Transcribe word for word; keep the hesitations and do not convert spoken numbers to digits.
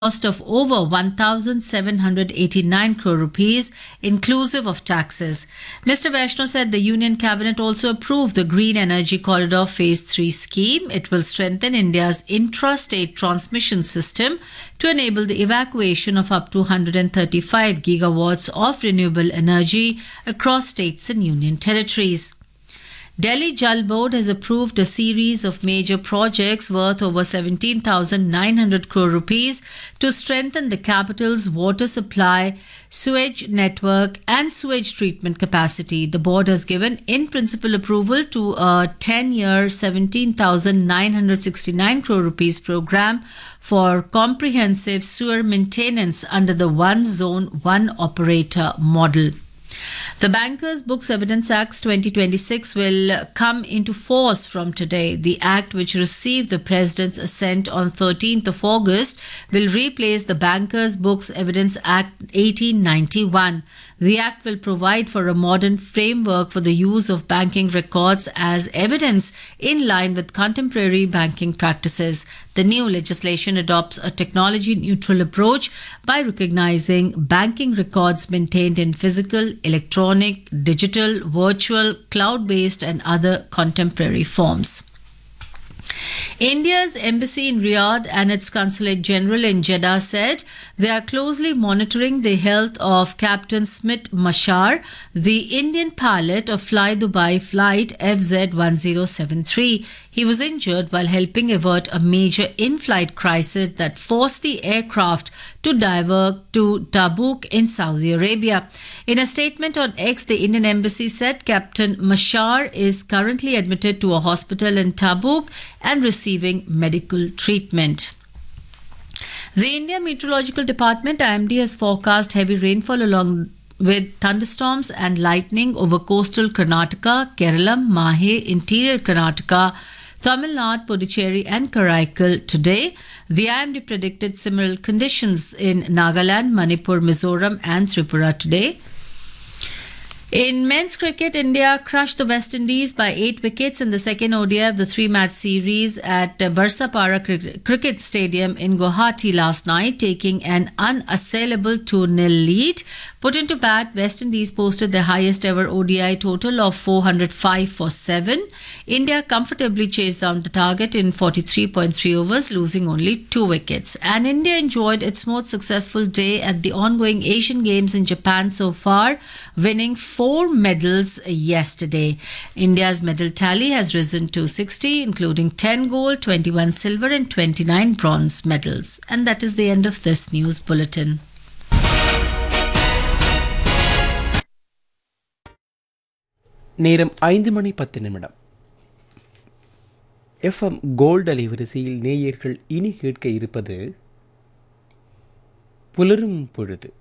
cost of over one thousand seven hundred eighty-nine crore rupees, inclusive of taxes. Mister Vaishnaw said the Union Cabinet also approved the Green Energy Corridor Phase three scheme. It will strengthen India's intra-state transmission system to enable the evacuation of up to one hundred thirty-five gigawatts of renewable energy across states and union territories. Delhi Jal Board has approved a series of major projects worth over seventeen thousand nine hundred crore rupees to strengthen the capital's water supply, sewage network and sewage treatment capacity. The board has given in-principle approval to a ten-year seventeen thousand nine hundred sixty-nine crore rupees program for comprehensive sewer maintenance under the One Zone, One Operator model. The Bankers Books Evidence Act twenty twenty-six will come into force from today. The act, which received the President's assent on thirteenth of August, will replace the Bankers Books Evidence Act eighteen ninety-one. The act will provide for a modern framework for the use of banking records as evidence in line with contemporary banking practices. The new legislation adopts a technology-neutral approach by recognizing banking records maintained in physical, electronic, digital, virtual, cloud-based and other contemporary forms. India's embassy in Riyadh and its consulate general in Jeddah said they are closely monitoring the health of Captain Smit Mashar, the Indian pilot of Fly Dubai flight F Z one zero seven three. He was injured while helping avert a major in-flight crisis that forced the aircraft to divert to Tabuk in Saudi Arabia. In a statement on X, the Indian embassy said Captain Mashar is currently admitted to a hospital in Tabuk and receiving medical treatment. The India Meteorological Department I M D has forecast heavy rainfall along with thunderstorms and lightning over coastal Karnataka, Kerala, Mahe, interior Karnataka, Tamil Nadu, Puducherry and Karaikal today. The I M D predicted similar conditions in Nagaland, Manipur, Mizoram and Tripura today. In men's cricket, India crushed the West Indies by eight wickets in the second O D I of the three-match series at Barsapara Cricket Stadium in Guwahati last night, taking an unassailable two nil lead. Put into bat, West Indies posted their highest ever O D I total of four hundred five for seven. India comfortably chased down the target in forty-three point three overs, losing only two wickets. And India enjoyed its most successful day at the ongoing Asian Games in Japan so far, winning four medals yesterday. India's medal tally has risen to sixty, including ten gold, twenty-one silver and twenty-nine bronze medals. And that is the end of this news bulletin. நேரம் ஐந்து மணி பத்து நிமிடம். FM gold அலைவரிசையில் நேயர்கள் இனி கேட்க இருப்பது புலரும் பொழுது.